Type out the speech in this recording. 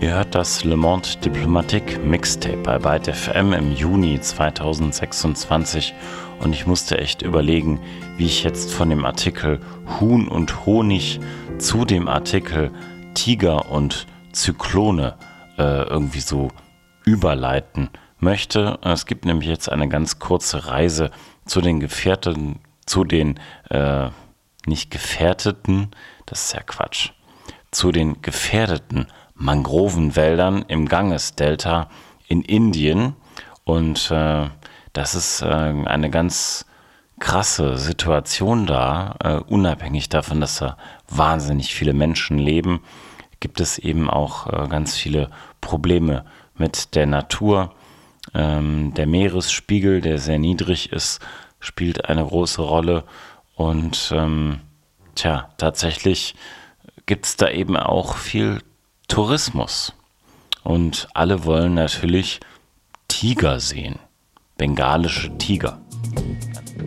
Ihr hört das Le Monde Diplomatique Mixtape bei Byte FM im Juni 2026 und ich musste echt überlegen, wie ich jetzt von dem Artikel Huhn und Honig zu dem Artikel Tiger und Zyklone irgendwie so überleiten möchte. Es gibt nämlich jetzt eine ganz kurze Reise zu den nicht gefährdeten, das ist ja Quatsch, zu den gefährdeten Mangrovenwäldern im Ganges-Delta in Indien. Und das ist eine ganz krasse Situation da. Unabhängig davon, dass da wahnsinnig viele Menschen leben, gibt es eben auch ganz viele Probleme mit der Natur. Der Meeresspiegel, der sehr niedrig ist, spielt eine große Rolle. Und tatsächlich gibt es da eben auch viel Tourismus. Und alle wollen natürlich Tiger sehen. Bengalische Tiger.